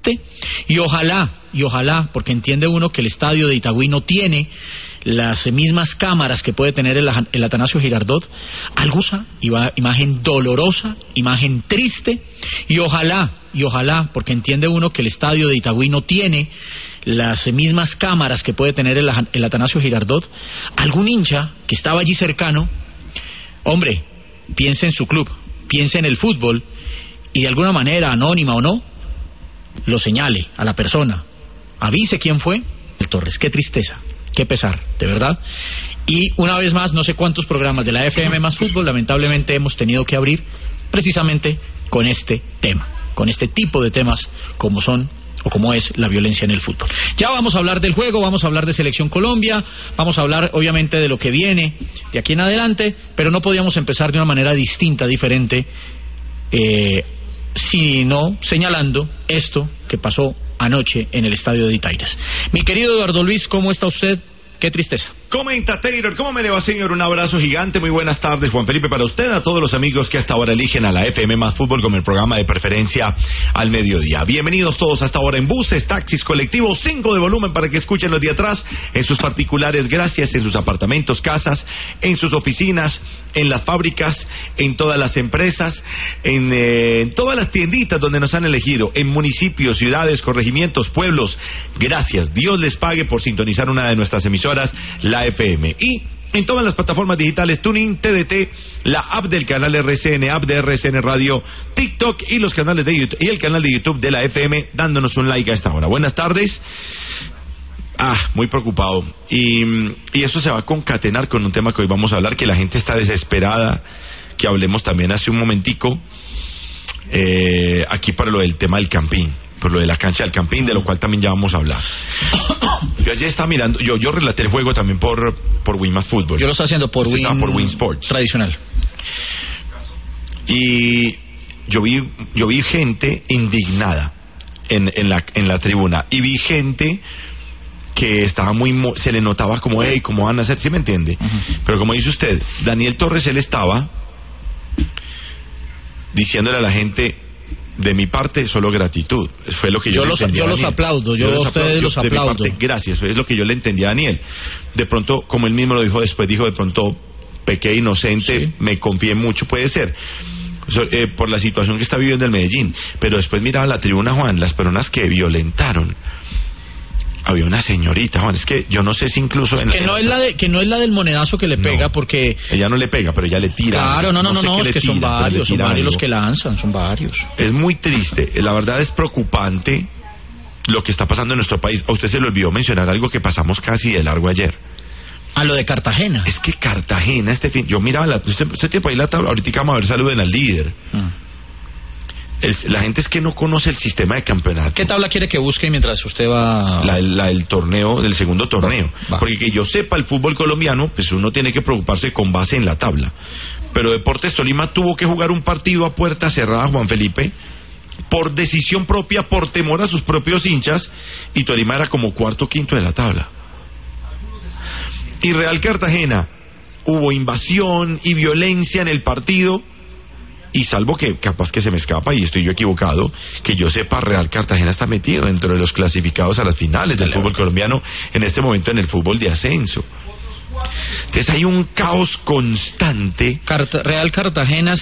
y ojalá, porque entiende uno que el estadio de Itagüí no tiene las mismas cámaras que puede tener el Atanasio Girardot, alguna imagen dolorosa, imagen triste, y ojalá, porque entiende uno que el estadio de Itagüí no tiene las mismas cámaras que puede tener el Atanasio Girardot, algún hincha que estaba allí cercano, hombre, piense en su club, piense en el fútbol, y de alguna manera, anónima o no, lo señale a la persona, avise quién fue el Torres. Qué tristeza, qué pesar, de verdad. Y una vez más, no sé cuántos programas de la FM más Fútbol lamentablemente hemos tenido que abrir precisamente con este tema, con este tipo de temas como son o como es la violencia en el fútbol. Ya vamos a hablar del juego, vamos a hablar de Selección Colombia, vamos a hablar obviamente de lo que viene de aquí en adelante, pero no podíamos empezar de una manera distinta, diferente, sino señalando esto que pasó anoche en el estadio de Itaires. Mi querido Eduardo Luis, ¿cómo está usted? Qué tristeza. Comenta Taylor, ¿cómo me le va, señor? Un abrazo gigante, muy buenas tardes, Juan Felipe, para usted, a todos los amigos que hasta ahora eligen a la FM más Fútbol como el programa de preferencia al mediodía. Bienvenidos todos hasta ahora en buses, taxis, colectivos, 5 de volumen para que escuchen los de atrás, en sus particulares, gracias, en sus apartamentos, casas, en sus oficinas, en las fábricas, en todas las empresas, en todas las tienditas donde nos han elegido, en municipios, ciudades, corregimientos, pueblos. Gracias, Dios les pague por sintonizar una de nuestras emisoras, la FM. Y en todas las plataformas digitales, TuneIn, TDT, la app del canal RCN, app de RCN Radio, TikTok y los canales de YouTube, y el canal de YouTube de la FM, dándonos un like a esta hora. Buenas tardes. Muy preocupado. Y esto se va a concatenar con un tema que hoy vamos a hablar, que la gente está desesperada, que hablemos también hace un momentico, aquí para lo del tema del Campín, por lo de la cancha del Campín, de lo cual también ya vamos a hablar. Yo ayer estaba mirando, yo relaté el juego también por Win Más Fútbol. Yo lo estoy haciendo por Win Sports. Tradicional. Y yo vi gente indignada en la tribuna, y vi gente que estaba se le notaba como, hey, ¿cómo van a hacer? ¿Sí me entiende? Pero como dice usted, Daniel Torres, él estaba diciéndole a la gente, de mi parte, solo gratitud. Fue lo que yo le entendí a Daniel. Los aplaudo, yo a ustedes los aplaudo. De mi parte, gracias, es lo que yo le entendí a Daniel. De pronto, como él mismo lo dijo después, de pronto, pequé inocente, sí, me confié mucho, puede ser. Por la situación que está viviendo el Medellín. Pero después miraba la tribuna, Juan, las personas que violentaron. Había una señorita, Juan, es que yo no sé si incluso que no es la del monedazo que le pega, porque ella no le pega, pero ella le tira. Claro, no, es que son varios los que lanzan, son varios. Es muy triste, la verdad es preocupante lo que está pasando en nuestro país. A usted se le olvidó mencionar algo que pasamos casi de largo ayer. A lo de Cartagena. Es que Cartagena, yo miraba usted tiempo ahí la tabla, ahorita vamos a ver, saluden al líder. La gente es que no conoce el sistema de campeonato. ¿Qué tabla quiere que busque mientras usted va...? La del torneo, del segundo torneo. Va. Porque que yo sepa, el fútbol colombiano, pues uno tiene que preocuparse con base en la tabla. Pero Deportes Tolima tuvo que jugar un partido a puerta cerrada, Juan Felipe, por decisión propia, por temor a sus propios hinchas, y Tolima era como cuarto o quinto de la tabla. Y Real Cartagena, hubo invasión y violencia en el partido, y salvo que capaz que se me escapa, y estoy yo equivocado, que yo sepa, Real Cartagena está metido dentro de los clasificados a las finales del fútbol colombiano en este momento en el fútbol de ascenso. Entonces hay un caos constante. Real Cartagena